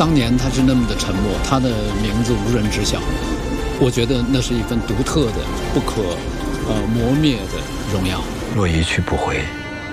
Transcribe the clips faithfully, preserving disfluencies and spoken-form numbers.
当年他是那么的沉默，他的名字无人知晓。我觉得那是一份独特的、不可呃磨灭的荣耀。 若一去不回，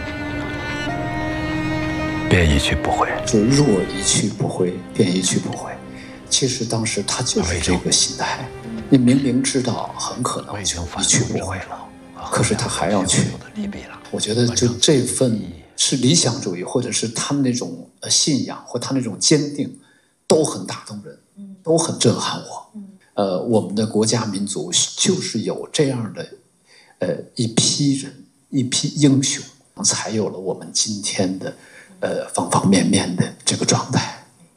便一去不回。 就若一去不回，便一去不回。其实当时他就是这个心态。你明明知道很可能就一去不回了，可是他还要去。我觉得就这份是理想主义，或者是他们那种信仰或他那种坚定，都很打动人，都很震撼我。呃，我们的国家民族就是有这样的，呃，一批人，一批英雄，才有了我们今天的，呃，方方面面的这个状态。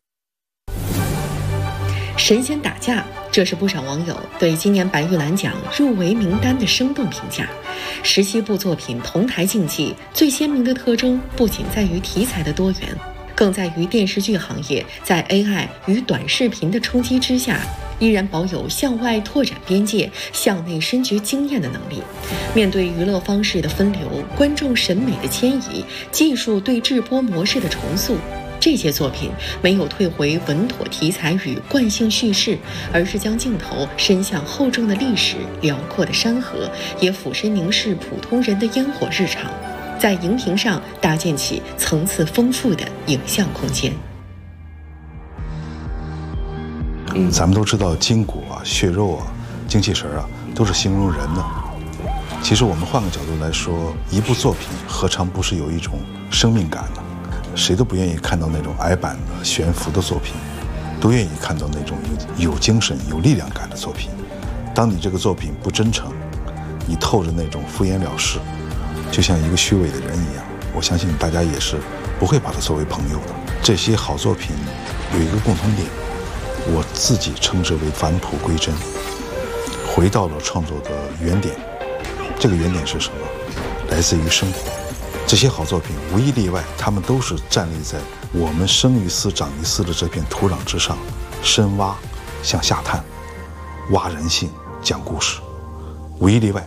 神仙打架，这是不少网友对今年白玉兰奖入围名单的生动评价。十七部作品同台竞技，最鲜明的特征不仅在于题材的多元，更在于电视剧行业在 A I 与短视频的冲击之下，依然保有向外拓展边界、向内深掘经验的能力。面对娱乐方式的分流、观众审美的迁移、技术对制播模式的重塑，这些作品没有退回稳妥题材与惯性叙事，而是将镜头伸向厚重的历史、辽阔的山河，也俯身凝视普通人的烟火日常，在荧屏上搭建起层次丰富的影像空间。 嗯，咱们都知道筋骨啊、血肉啊、精气神啊，都是形容人的。其实我们换个角度来说，一部作品何尝不是有一种生命感呢？谁都不愿意看到那种矮板的悬浮的作品，都愿意看到那种有有精神、有力量感的作品。当你这个作品不真诚，你透着那种敷衍了事，就像一个虚伪的人一样，我相信大家也是不会把它作为朋友的。这些好作品有一个共同点，我自己称之为返璞归真，回到了创作的原点。这个原点是什么？来自于生活。这些好作品无一例外，他们都是站立在我们生于斯长于斯的这片土壤之上，深挖，向下探，挖人性，讲故事，无一例外。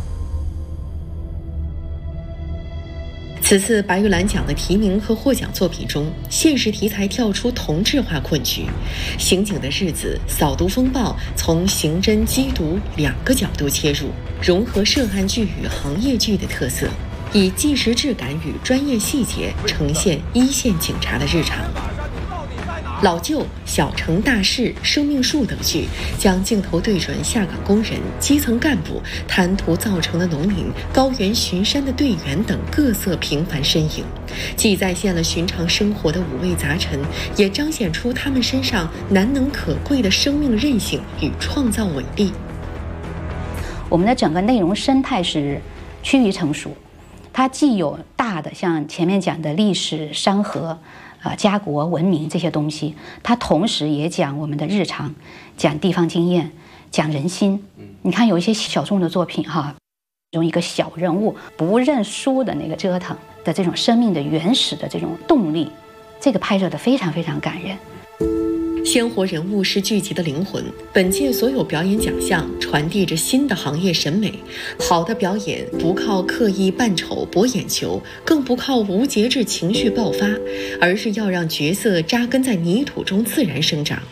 此次白玉兰奖的提名和获奖作品中，现实题材跳出同质化困局，《刑警的日子》《扫毒风暴》从刑侦、缉毒两个角度切入，融合涉案剧与行业剧的特色，以纪实质感与专业细节呈现一线警察的日常。老旧、小成大事、生命树等剧将镜头对准下岗工人、基层干部、贪图造成的农民、高原巡山的队员等各色平凡身影，既再现了寻常生活的五味杂陈，也彰显出他们身上难能可贵的生命韧性与创造伟力。 我们的整个内容生态是趋于成熟，它既有大的像前面讲的历史、山河、呃家国、文明这些东西，它同时也讲我们的日常，讲地方经验，讲人心。你看有一些小众的作品哈，用一个小人物不认输的那个折腾的这种生命的原始的这种动力，这个拍摄的非常非常感人。 鲜活人物是剧集的灵魂，本届所有表演奖项传递着新的行业审美。好的表演不靠刻意扮丑博眼球，更不靠无节制情绪爆发，而是要让角色扎根在泥土中自然生长。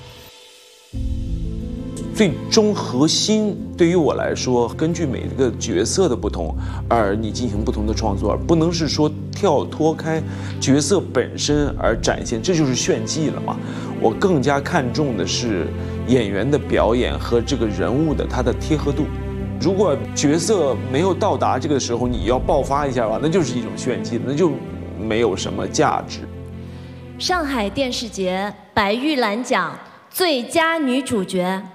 最终核心对于我来说，根据每个角色的不同而你进行不同的创作，而不能是说跳脱开角色本身而展现，这就是炫技了嘛。我更加看重的是演员的表演和这个人物的他的贴合度。如果角色没有到达这个时候，你要爆发一下吧，那就是一种炫技，那就没有什么价值。 上海电视节白玉兰奖最佳女主角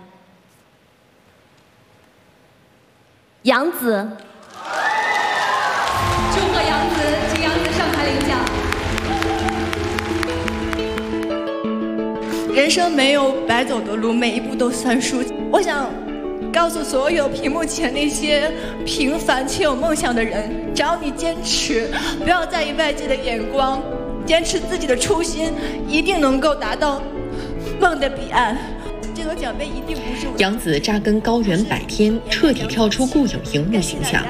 杨紫。 祝贺杨紫，请杨紫上台领奖。 人生没有白走的路，每一步都算数。我想告诉所有屏幕前那些平凡且有梦想的人，只要你坚持，不要在意外界的眼光，坚持自己的初心，一定能够达到梦的彼岸。这个奖杯一定不是。 杨紫扎根高原百天，彻底跳出固有荧幕形象，